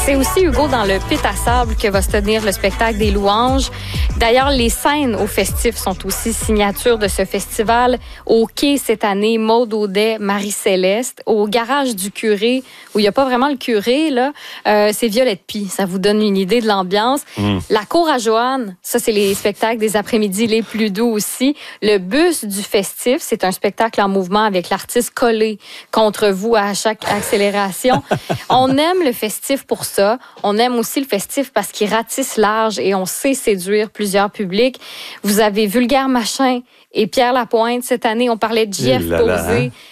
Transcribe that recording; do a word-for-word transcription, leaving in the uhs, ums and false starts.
C'est aussi, Hugo, dans le pit à sable que va se tenir le spectacle des louanges. D'ailleurs, les scènes au festif sont aussi signature de ce festival. Au quai, cette année, Maude Audet, Marie-Céleste. Au garage du curé, où il n'y a pas vraiment le curé, là, euh, c'est Violette Pie. Ça vous donne une idée de l'ambiance. Mm. La cour à Joanne, ça, c'est les spectacles des après-midi les plus doux aussi. Le bus du festif, c'est un spectacle en mouvement avec l'artiste collé contre vous à chaque accélération. On aime le festif pour ça. On aime aussi le festif parce qu'il ratisse large et on sait séduire plusieurs publics. Vous avez Vulgaire Machin et Pierre Lapointe. Cette année, on parlait de Jeff Posé.